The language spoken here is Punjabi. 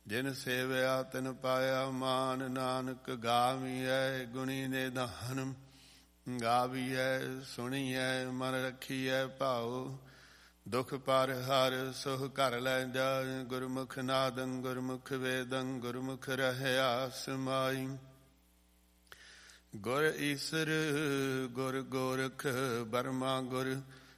ਜਿਨ ਸੇਵਿਆ ਤਿਨ ਪਾਇਆ ਮਾਨ। ਨਾਨਕ ਗਾਵੀਐ ਗੁਣੀ ਨਿਧਾਨ, ਗਾਵੀਐ ਸੁਣੀਐ ਮਨ ਰੱਖੀਐ ਭਾਉ। ਦੁਖ ਪਰ ਹਰ ਸੁਖ ਘਰ ਲੈ ਜਾਇ, ਗੁਰਮੁਖ ਨਾਦੰ ਗੁਰਮੁਖ ਵੇਦੰ ਗੁਰਮੁਖ ਰਹਿਆ ਸਮਾਈ। ਗੁਰ ਈਸਰ ਗੁਰ ਗੋਰਖ ਬਰਮਾ ਗੁਰ